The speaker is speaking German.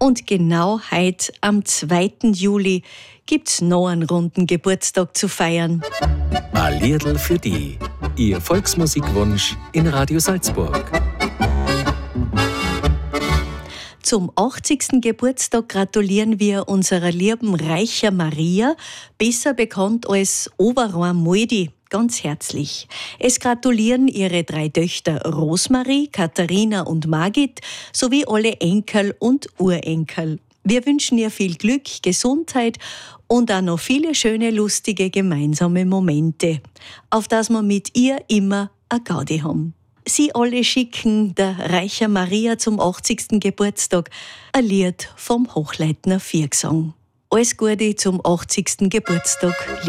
Und genau heute, am 2. Juli, gibt's noch einen runden Geburtstag zu feiern. Ein Liedl für die. Ihr Volksmusikwunsch in Radio Salzburg. Zum 80. Geburtstag gratulieren wir unserer lieben Reicher Maria, besser bekannt als Oberon Muldi, ganz herzlich. Es gratulieren ihre 3 Töchter Rosmarie, Katharina und Margit sowie alle Enkel und Urenkel. Wir wünschen ihr viel Glück, Gesundheit und auch noch viele schöne, lustige gemeinsame Momente, auf das wir mit ihr immer eine Gaudi haben. Sie alle schicken der Reicher Maria zum 80. Geburtstag ein Lied vom Hochleitner Viergesang. Alles Gute zum 80. Geburtstag.